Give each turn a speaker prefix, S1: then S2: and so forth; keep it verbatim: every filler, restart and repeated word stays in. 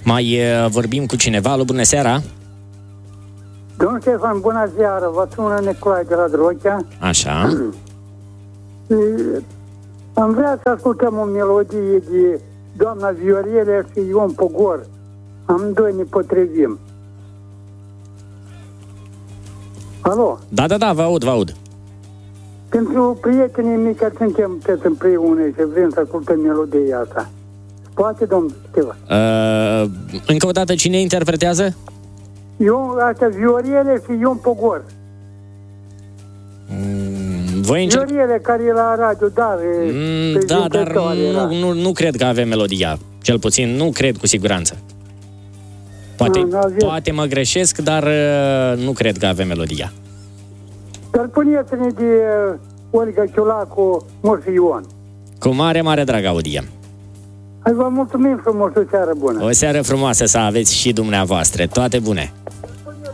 S1: Mai uh, vorbim cu cineva. Alo, bună seara.
S2: Domnul Ștefan, bună seara. Vă sună Nicolae de la Drochea.
S1: Așa.
S2: Am vrea să ascultăm o melodie de doamna Viorele și Ion Pogor. Amândoi ne potrivim. Alo?
S1: Da, da, da, vă aud, vă aud.
S2: Pentru prietenii mei care suntem toți împreună și vrem să ascultăm melodia asta. Poate, domnul Ștefan?
S1: Uh, încă o dată, cine interpretează?
S2: Eu, asta, Viorele și Ion Pogor.
S1: Mm, voi încerc...
S2: Viorele care e la radio, da,
S1: mm, da, dar nu, nu, nu cred că avem melodia. Cel puțin, nu cred cu siguranță. Poate,
S2: A,
S1: poate mă greșesc, dar uh, nu cred că avem melodia.
S2: Dar puneți-ne de uh, Olga Ciolacu, Moș Ion.
S1: Cu mare, mare drag audiem.
S2: Hai, vă mulțumim frumos, o seară bună.
S1: O seară frumoasă să aveți și dumneavoastră. Toate bune!